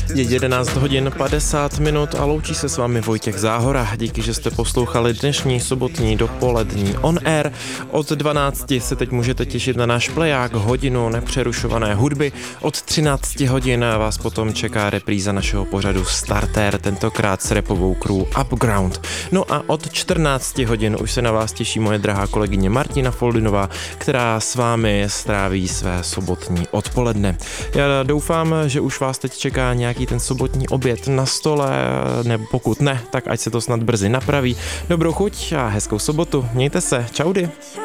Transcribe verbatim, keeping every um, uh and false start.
Je jedenáct hodin padesát minut a loučí se s vámi Vojtěch Záhora. Díky, že jste poslouchali dnešní sobotní dopolední On Air. Od dvanácti se teď můžete těšit na náš pleják, hodinu nepřerušované hudby. Od třinácti hodin vás potom čeká repríza našeho pořadu Starter, tentokrát s rapovou crew Upground. No a od čtrnácti hodin už se na vás těší moje drahá kolegyně Martina Foldinová, která s vámi stráví své sobotní odpoledne. Já doufám, že už vás teď čeká nějaký ten sobotní oběd na stole, nebo pokud ne, tak ať se to snad brzy napraví. Dobrou chuť a hezkou sobotu. Mějte se. Čaudy.